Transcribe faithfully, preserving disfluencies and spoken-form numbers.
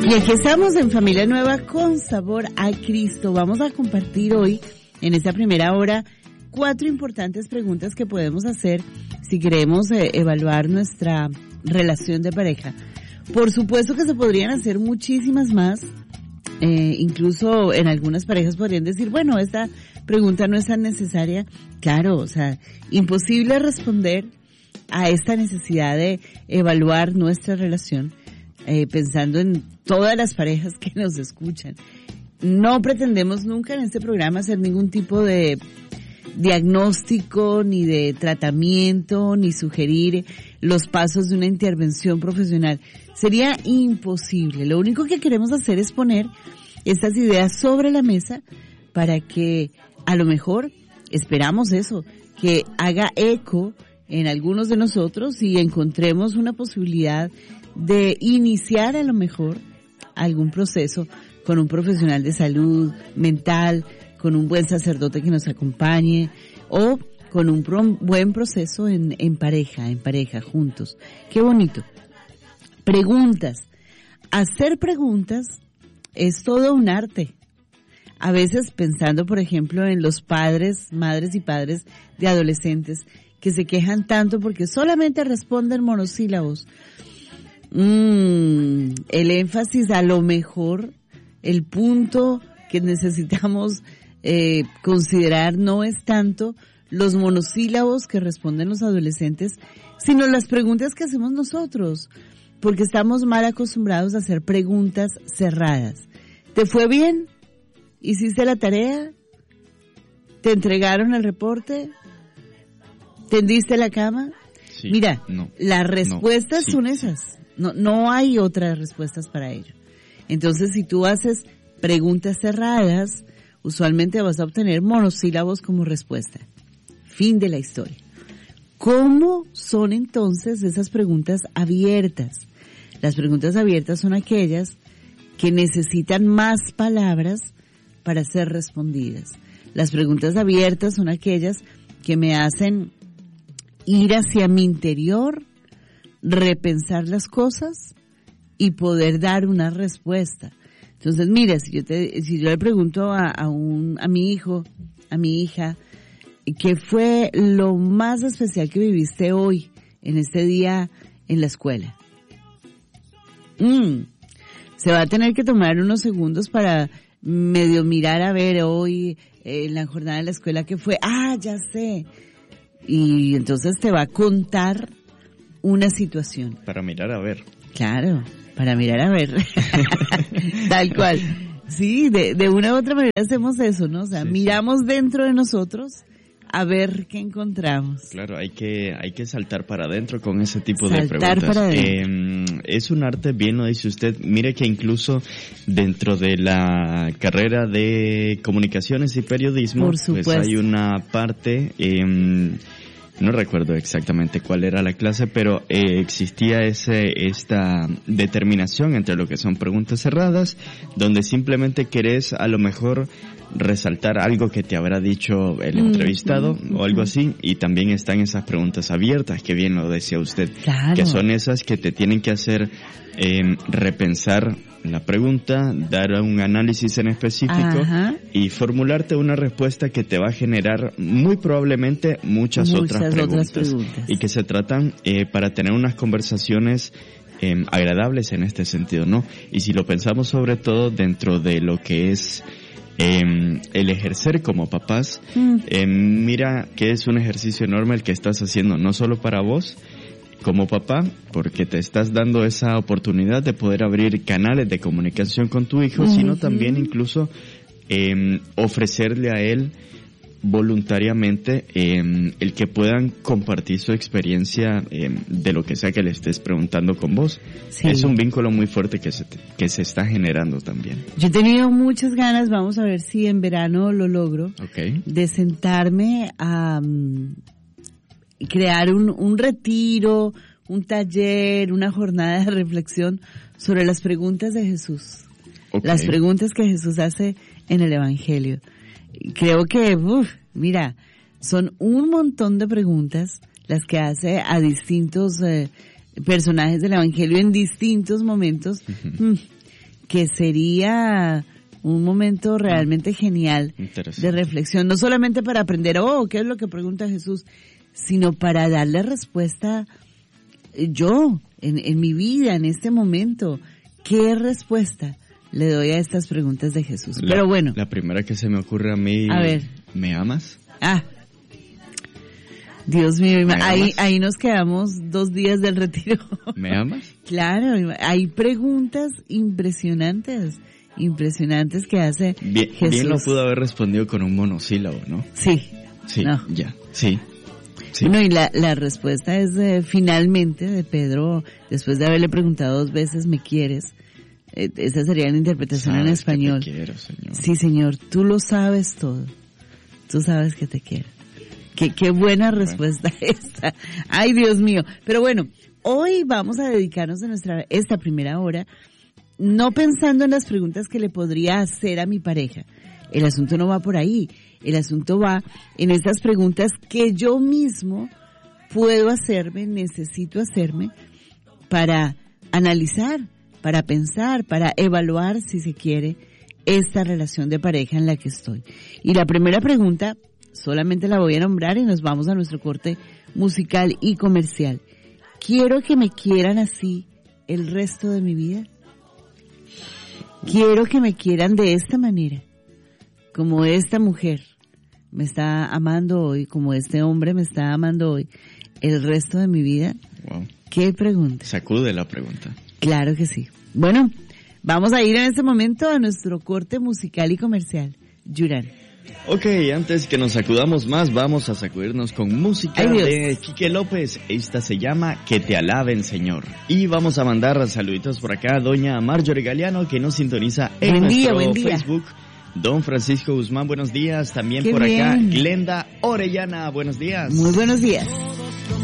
Y aquí estamos en Familia Nueva con sabor a Cristo. Vamos a compartir hoy, en esta primera hora, cuatro importantes preguntas que podemos hacer si queremos eh, evaluar nuestra relación de pareja. Por supuesto que se podrían hacer muchísimas más. Eh, incluso en algunas parejas podrían decir, bueno, esta pregunta no es tan necesaria. Claro, o sea, imposible responder a esta necesidad de evaluar nuestra relación. Eh, pensando en todas las parejas que nos escuchan. No pretendemos nunca en este programa hacer ningún tipo de diagnóstico, ni de tratamiento, ni sugerir los pasos de una intervención profesional. Sería imposible. Lo único que queremos hacer es poner estas ideas sobre la mesa para que a lo mejor, esperamos eso, que haga eco en algunos de nosotros y encontremos una posibilidad de iniciar a lo mejor algún proceso con un profesional de salud mental, con un buen sacerdote que nos acompañe o con un pro- buen proceso en, en pareja, en pareja, juntos. Qué bonito. Preguntas. Hacer preguntas es todo un arte. A veces pensando, por ejemplo, en los padres, madres y padres de adolescentes que se quejan tanto porque solamente responden monosílabos. Mm, el énfasis, a lo mejor, el punto que necesitamos eh, considerar no es tanto los monosílabos que responden los adolescentes, sino las preguntas que hacemos nosotros, porque estamos mal acostumbrados a hacer preguntas cerradas. ¿Te fue bien? ¿Hiciste la tarea? ¿Te entregaron el reporte? ¿Tendiste la cama? Sí, Mira, no, las respuestas no, sí, son esas. No, no hay otras respuestas para ello. Entonces, si tú haces preguntas cerradas, usualmente vas a obtener monosílabos como respuesta. Fin de la historia. ¿Cómo son entonces esas preguntas abiertas? Las preguntas abiertas son aquellas que necesitan más palabras para ser respondidas. Las preguntas abiertas son aquellas que me hacen ir hacia mi interior, repensar las cosas y poder dar una respuesta. Entonces, mira, si yo te, si yo le pregunto a, a un, a mi hijo, a mi hija, ¿qué fue lo más especial que viviste hoy, en este día en la escuela? Mm, se va a tener que tomar unos segundos para medio mirar a ver hoy en la jornada de la escuela qué fue. Ah, ya sé. Y entonces te va a contar una situación. Para mirar a ver. Claro, para mirar a ver. Tal cual. Sí, de, de una u otra manera hacemos eso, ¿no? O sea, sí, miramos sí. dentro de nosotros a ver qué encontramos. Claro, hay que hay que saltar para adentro con ese tipo saltar de preguntas. Para eh, es un arte, bien lo dice usted. Mire que incluso dentro de la carrera de comunicaciones y periodismo, pues hay una parte... Eh, no recuerdo exactamente cuál era la clase, pero eh, existía ese esta determinación entre lo que son preguntas cerradas, donde simplemente querés a lo mejor resaltar algo que te habrá dicho el entrevistado mm, mm, o algo así, y también están esas preguntas abiertas, que bien lo decía usted, claro. que son esas que te tienen que hacer eh, repensar la pregunta, dar un análisis en específico Ajá. y formularte una respuesta que te va a generar muy probablemente muchas, muchas otras, preguntas, otras preguntas y que se tratan eh, para tener unas conversaciones eh, agradables en este sentido, ¿no? Y si lo pensamos sobre todo dentro de lo que es eh, el ejercer como papás, mm. eh, mira que es un ejercicio enorme el que estás haciendo, no solo para vos, como papá, porque te estás dando esa oportunidad de poder abrir canales de comunicación con tu hijo, uh-huh. sino también incluso eh, ofrecerle a él voluntariamente eh, el que puedan compartir su experiencia eh, de lo que sea que le estés preguntando con vos. Sí. Es un vínculo muy fuerte que se, te, que se está generando también. Yo he tenido muchas ganas, vamos a ver si en verano lo logro, okay. de sentarme a... crear un, un retiro, un taller, una jornada de reflexión sobre las preguntas de Jesús. Okay. Las preguntas que Jesús hace en el Evangelio. Creo que, uff, mira, son un montón de preguntas las que hace a distintos eh, personajes del Evangelio en distintos momentos. Uh-huh. que sería un momento realmente genial de reflexión, no solamente para aprender, oh, ¿qué es lo que pregunta Jesús?, sino para darle respuesta yo, en, en mi vida, en este momento. ¿Qué respuesta le doy a estas preguntas de Jesús? La, Pero bueno. La primera que se me ocurre a mí, a ver. ¿me amas? Ah, Dios mío, ahí, ahí nos quedamos dos días del retiro. ¿Me amas? Claro, hay preguntas impresionantes, impresionantes que hace bien, Jesús. Bien lo pudo haber respondido con un monosílabo, ¿no? Sí. Sí, no. ya, sí. Sí. Bueno, y la, la respuesta es eh, finalmente de Pedro, después de haberle preguntado dos veces, ¿me quieres? Eh, esa sería la interpretación sabes en español. Que te quiero, Señor. Sí, Señor, tú lo sabes todo. Tú sabes que te quiero. Qué, qué buena respuesta bueno. esta. Ay, Dios mío. Pero bueno, hoy vamos a dedicarnos a nuestra, esta primera hora, no pensando en las preguntas que le podría hacer a mi pareja. El asunto no va por ahí. El asunto va en estas preguntas que yo mismo puedo hacerme, necesito hacerme para analizar, para pensar, para evaluar, si se quiere, esta relación de pareja en la que estoy. Y la primera pregunta solamente la voy a nombrar y nos vamos a nuestro corte musical y comercial. ¿Quiero que me quieran así el resto de mi vida? ¿Quiero que me quieran de esta manera? Como esta mujer me está amando hoy, como este hombre me está amando hoy, el resto de mi vida. Wow. ¿Qué pregunta? Sacude la pregunta. Claro que sí. Bueno, vamos a ir en este momento a nuestro corte musical y comercial. Yuran. Ok, antes que nos sacudamos más, vamos a sacudirnos con música Ay, de Quique López. Esta se llama Que te alaben, Señor. Y vamos a mandar saluditos por acá a doña Marjorie Galeano, que nos sintoniza en buen nuestro día, buen día. Facebook. Don Francisco Guzmán, buenos días. También Qué por bien. acá, Glenda Orellana, buenos días. Muy buenos días.